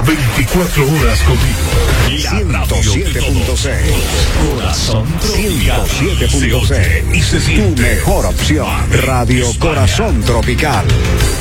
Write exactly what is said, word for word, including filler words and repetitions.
veinticuatro horas contigo. ciento siete punto seis. Corazón ciento siete punto seis. y se siente. Tu mejor opción. Radio Corazón Tropical.